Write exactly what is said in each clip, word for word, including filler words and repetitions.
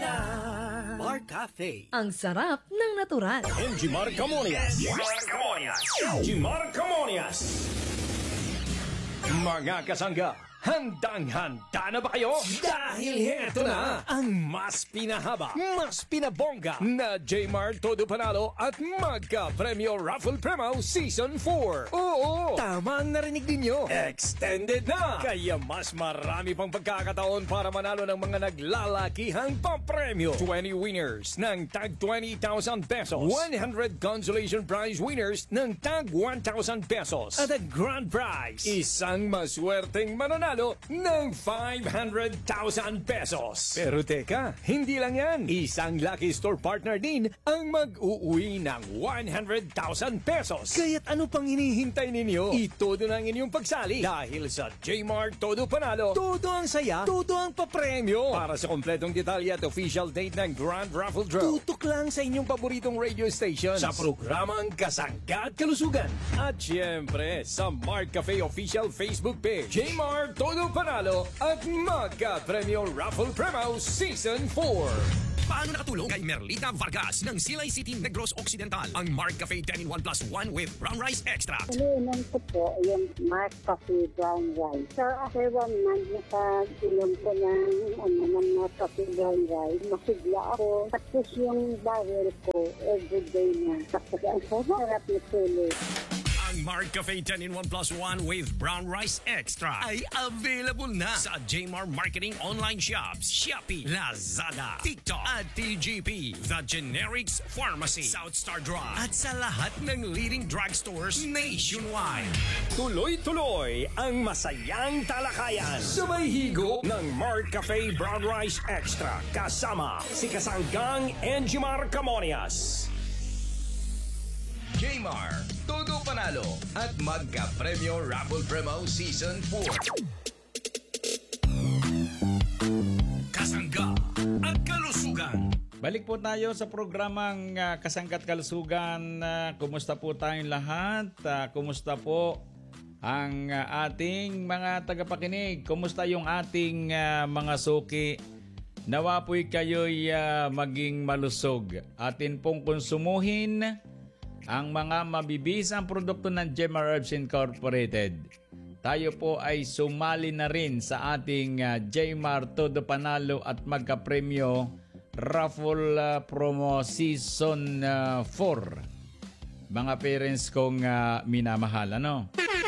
na Mar Cafe. Ang sarap ng natural. M G Marcamonias. M G Marcamonias. Mga kasangga, handang-handa na ba kayo? Dahil heto na ang mas pinahaba, mas pinabongga na J M R Todo Panalo at Magka Premyo Raffle Premo Season four. Oo, tama ang narinig ninyo. Extended na! Kaya mas marami pang pagkakataon para manalo ng mga naglalakihang papremyo. twenty winners ng tag twenty thousand pesos. one hundred consolation prize winners ng tag one thousand pesos. At ang grand prize, isang maswerteng mananalo ng five hundred thousand pesos. Pero teka, hindi lang yan. Isang Lucky Store partner din ang mag-uuwi ng one hundred thousand pesos. Kaya't ano pang hinihintay ninyo? Itodo na ang inyong pagsali dahil sa J M R Todo Panalo, todo ang saya, todo ang papremyo. Para sa kompletong detalye at official date ng Grand Raffle Draw, tutok lang sa inyong paboritong radio station sa programang Kasangga at Kalusugan. At syempre, sa Mar Cafe official Facebook page, J M R Todo Panalo at Magka Premyo Raffle Premo Season four. Paano nakatulong kay Merlita Vargas ng Silay City, Negros Occidental ang Mark Cafe ten in one plus one with brown rice extract? Inuunan ko po yung Mark Cafe brown rice. So after one month, nakainom ko ng, ano, ng Mark Cafe brown rice. Masigla ako. Tapos yung bawel ko, everyday na. Tapos ang sarap na tuloy. Ang Mark Cafe ten in one plus one with brown rice extra ay available na sa J M R Marketing online shops, Shopee, Lazada, TikTok at T G P, The Generics Pharmacy, South Star Drug at sa lahat ng leading drugstores nationwide. Tuloy-tuloy ang masayang talakayan. Sabay higo ng Mark Cafe Brown Rice Extra kasama si Kasanggang M G Marcamonias. J M R, Todo Panalo at Magka Premyo Raffle Premo Season four. Kasangga at Kalusugan. Balik po tayo sa programang uh, Kasangga at Kalusugan. Uh, kumusta po tayong lahat? Uh, kumusta po ang uh, ating mga tagapakinig? Kumusta yung ating uh, mga suki? Nawa po'y kayo'y uh, maging malusog. Atin pong konsumuhin ang mga mabibisang produkto ng J M R Herbs Incorporated. Tayo po ay sumali na rin sa ating uh, J M R Todo Panalo at Magka Premyo Raffle uh, Promo Season uh, four. Mga parents kong uh, minamahal, ano?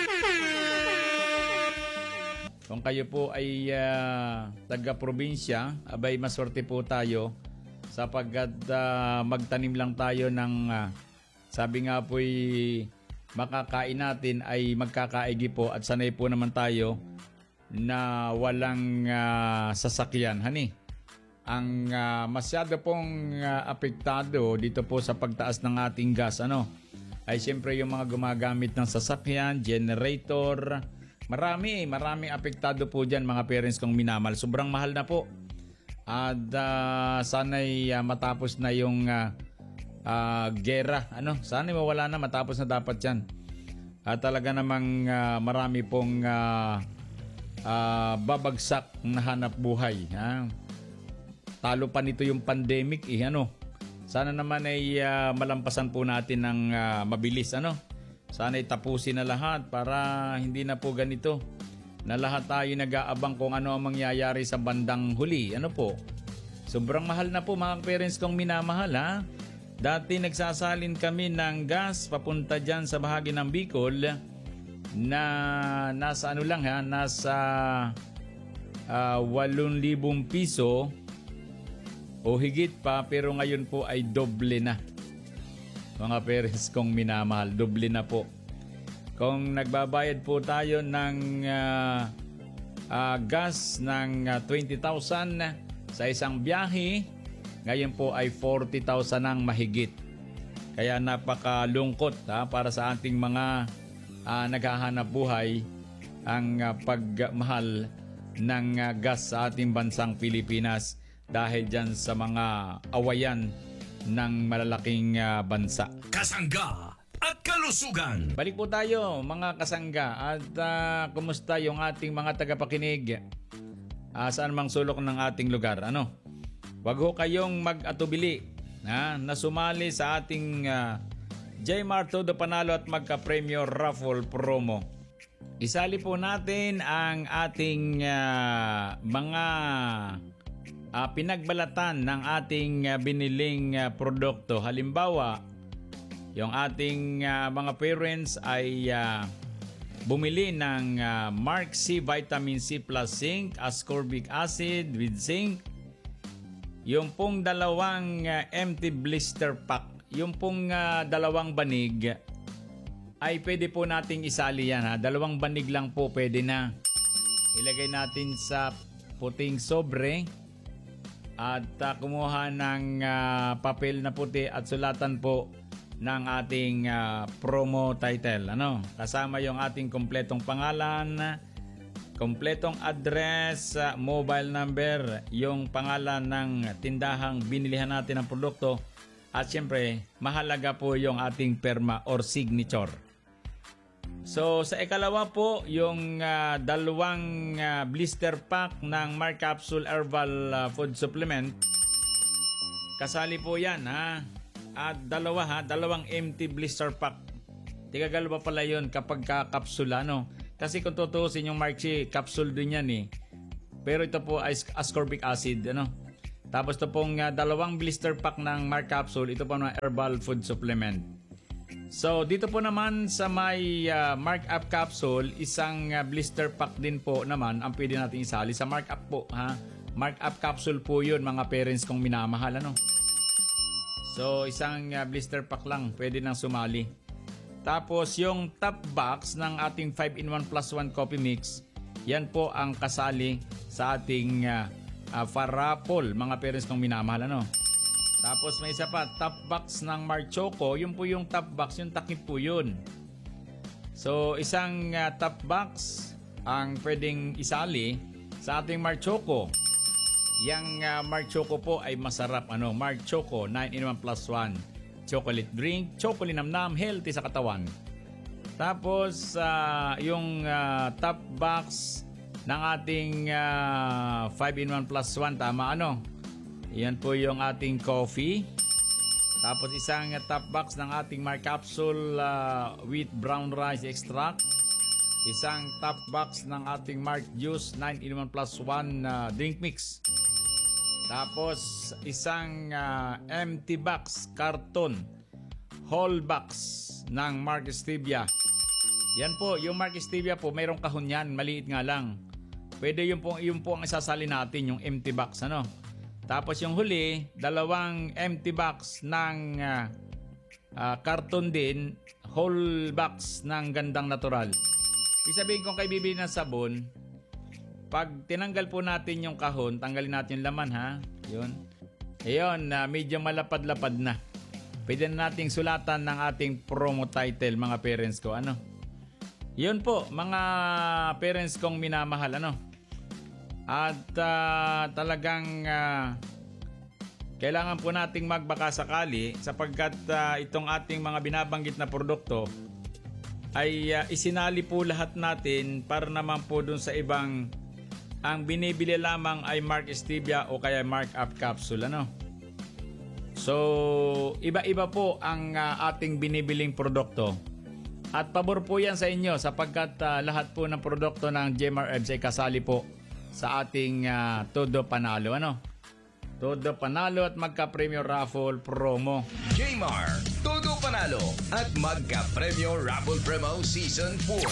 Kung kayo po ay uh, taga-probinsya, abay maswerte po tayo sapagkat uh, magtanim lang tayo ng uh, sabi nga po'y makakain natin ay magkakaigi po at sanay po naman tayo na walang uh, sasakyan. Hani, ang uh, masyado pong uh, apektado dito po sa pagtaas ng ating gas, ano, ay siyempre yung mga gumagamit ng sasakyan, generator. Marami, maraming apektado po dyan mga parents kong minamahal. Sobrang mahal na po. At uh, sana'y uh, matapos na yung Uh, Uh, gera, ano, sana mawala na, matapos na dapat yan. At uh, talaga namang uh, marami pong uh, uh, babagsak na hanap buhay, ha? Talo pa nito yung pandemic, eh, ano. Sana naman ay uh, malampasan po natin ng uh, mabilis, ano. Sana itapusin na lahat para hindi na po ganito na lahat tayo nag-aabang kung ano ang mangyayari sa bandang huli, ano po. Sobrang mahal na po mga parents kong minamahal, ha. Dati nagsasalin kami ng gas papunta dyan sa bahagi ng Bicol na nasa ano lang ha, nasa uh, walong libong piso o higit pa, pero ngayon po ay doble na. Mga parents kong minamahal, doble na po. Kung nagbabayad po tayo ng uh, uh, gas ng uh, twenty thousand sa isang biyahe, ngayon po ay forty thousand ang mahigit. Kaya napakalungkot ha, para sa ating mga uh, naghahanap buhay ang uh, pagmahal ng uh, gas sa ating bansang Pilipinas dahil dyan sa mga awayan ng malalaking uh, bansa. Kasangga at Kalusugan. Balik po tayo mga kasangga at uh, kumusta yung ating mga tagapakinig uh, saan mang sulok ng ating lugar, ano? wag ho kayong mag-atubili na, na sumali sa ating uh, J-Mart Todo Panalo at Magka-Premyo Raffle Promo. Isali po natin ang ating uh, mga uh, pinagbalatan ng ating uh, biniling uh, produkto. Halimbawa, yung ating uh, mga parents ay uh, bumili ng uh, Mark C Vitamin C Plus Zinc, ascorbic acid with zinc. Yung pong dalawang uh, empty blister pack, yung pong uh, dalawang banig ay pwede po nating isali yan ha. Dalawang banig lang po pwede na. Ilagay natin sa puting sobre at uh, kumuha ng uh, papel na puti at sulatan po ng ating uh, promo title. Ano? Kasama yung ating kompletong pangalan, kompletong address, uh, mobile number, yung pangalan ng tindahang binilihan natin ng produkto at syempre mahalaga po yung ating perma or signature. So sa ikalawa po yung uh, dalawang uh, blister pack ng Mark Capsule Herbal uh, Food Supplement. Kasali po yan ha. At dalawa ha, dalawang empty blister pack. Tigagalo pa pala yun kapag kakapsula no. Kasi kung tutusin yung Mark C, capsule din yan eh. Pero ito po ay ascorbic acid ano. Tapos ito pong uh, dalawang blister pack ng Mark Capsule, ito po ng Herbal Food Supplement. So dito po naman sa may uh, Mark Up Capsule, isang uh, blister pack din po naman ang pwede natin isali sa Mark Up po ha. Mark Up Capsule po yun mga parents kong minamahal ano. So isang uh, blister pack lang pwede nang sumali. Tapos yung top box ng ating five in one plus one coffee mix, yan po ang kasali sa ating uh, uh, farapol mga parents kong minamahal ano. Tapos may isa pa, top box ng Mark Choco. Yun po yung top box, yung takip po yun. So, isang uh, top box ang pwedeng isali sa ating Mark Choco. Yang uh, Mark Choco po ay masarap. Ano? Mark Choco, nine in one plus one. Chocolate drink, chocolate namnam, healthy sa katawan. Tapos, uh, yung uh, top box ng ating uh, five in one plus one. Tama ano? Yan po yung ating coffee. Tapos isang uh, top box ng ating Mark Capsule uh, with brown rice extract. Isang top box ng ating Mark Juice nine in one plus one uh, drink mix. Tapos isang uh, empty box carton whole box ng Mark Stevia. Yan po, yung Mark Stevia po, mayroong kahon yan, maliit nga lang. Pwede yung po, yung po ang isasali natin, yung empty box ano. Tapos yung huli, dalawang empty box ng uh, uh, karton din, whole box ng gandang natural. Ibig sabihin kung kayo bibili ng sabon, pag tinanggal po natin yung kahon, tanggalin natin yung laman ha. Yun. Ayun, uh, medyo malapad-lapad na. Pwede na nating sulatan ng ating promo title mga parents ko. Ano? Yun po, mga parents kong minamahal. Ano? At uh, talagang uh, kailangan po nating magbaka sakali sapagkat uh, itong ating mga binabanggit na produkto ay uh, isinali po lahat natin para naman po dun sa ibang ang binibili lamang ay Mark Stevia o kaya Mark Up Capsule. Ano? So, iba-iba po ang uh, ating binibiling produkto. At pabor po yan sa inyo sapagkat uh, lahat po ng produkto ng J M R Herbs ay kasali po sa ating uh, Todo Panalo. Ano? Todo Panalo at Magka-Premyo Raffle Promo. J M R Todo Panalo at Magka-Premyo Raffle Promo Season four.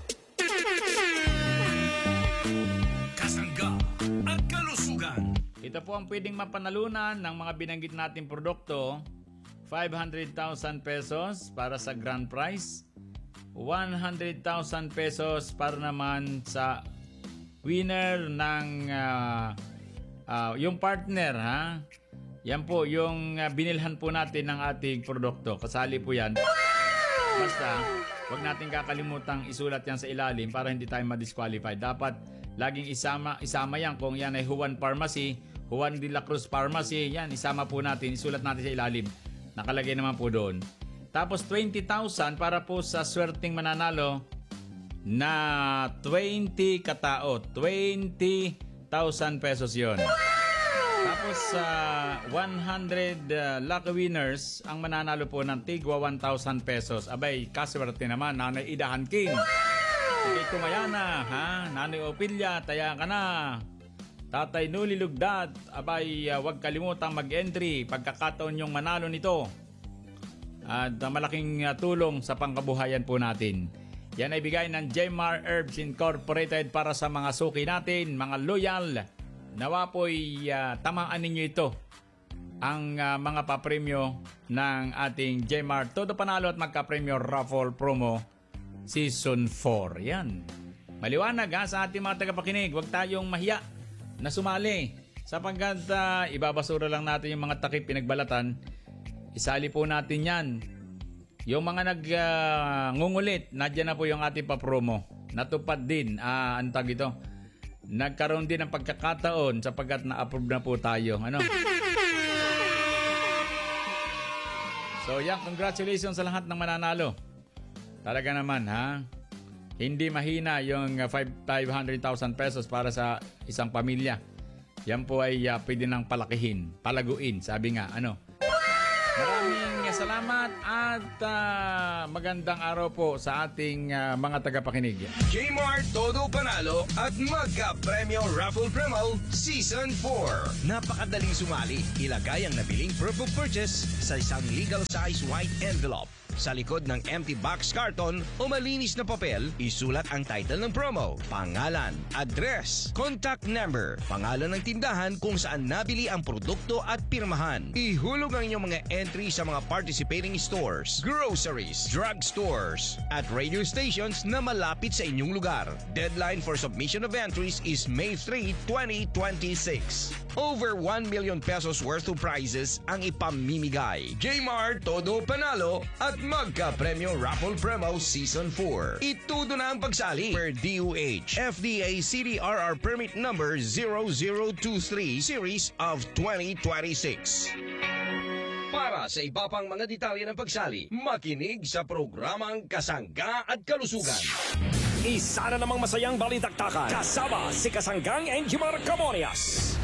Kasangga at kalusugan. Ito po ang pwedeng mapanalunan ng mga binanggit nating produkto. five hundred thousand pesos para sa grand prize. one hundred thousand pesos para naman sa winner ng uh, uh, yung partner ha. Yan po yung uh, binilhan po natin ng ating produkto. Kasali po yan. Basta wag natin kakalimutang isulat yan sa ilalim para hindi tayo ma-disqualify. Dapat laging isama isama yan kung yan ay Juan Pharmacy, Juan de la Cruz Pharmacy, yan isama po natin, isulat natin sa ilalim. Nakalagay naman po doon. Tapos twenty thousand para po sa swerteng mananalo na twenty katao. twenty thousand pesos yon. Tapos Tapos sa one hundred uh, lucky winners, ang mananalo po ng tigwa one thousand pesos. Abay, kaswerte naman, Nanay Idahan King. Sige, Kumayana, ha? Nanay Opilya, taya ka na. Tatay Nuli Lugdad, abay, uh, huwag kalimutang mag-entry pagkakataon yung manalo nito. At uh, malaking uh, tulong sa pangkabuhayan po natin. Yan ay bigay ng Jmar Herbs Incorporated para sa mga suki natin, mga loyal. Nawa po'y uh, tamaan ninyo ito ang uh, mga papremyo ng ating Jmar Todo Panalo at Magkapremyo Raffle Promo Season four. Yan. Maliwanag ha, sa ating mga tagapakinig, huwag tayong mahiya na sumali. Sapagkat uh, ibabasura lang natin yung mga takip pinagbalatan. Isali po natin yan. Yung mga nag-ngungulit, uh, nadyan na po yung ating papromo. Natupad din, uh, antag ito. Nagkaroon din ng pagkakataon sapagkat na-approve na po tayo. Ano? So yan, congratulations sa lahat ng mananalo. Talaga naman ha. Hindi mahina yung five hundred thousand pesos para sa isang pamilya. Yan po ay uh, pwede nang palakihin, palaguin, sabi nga. Ano? Maraming salamat at uh, magandang araw po sa ating uh, mga tagapakinig. Jmar Todo Panalo at Magka-Premyo Raffle Promo Season four. Napakadaling sumali. Ilagay ang nabiling proof of purchase sa isang legal size white envelope. Sa likod ng empty box carton o malinis na papel, isulat ang title ng promo, pangalan, address, contact number, pangalan ng tindahan kung saan nabili ang produkto at pirmahan. Ihulog ang inyong mga entry sa mga participating stores, groceries, drug stores, at radio stations na malapit sa inyong lugar. Deadline for submission of entries is May third, twenty twenty-six. Over one million pesos worth of prizes ang ipamimigay. Jmar Todo Panalo at Magka-Premyo Raffle Promo Season four. Itudo na ang pagsali per D O H F D A C D R R Permit Number zero zero two three Series of twenty twenty-six. Para sa iba pang mga detalye ng pagsali, makinig sa programang Kasangga at Kalusugan. Isa na namang masayang balitaktakan kasama si Kasanggang Enjimar Camorias.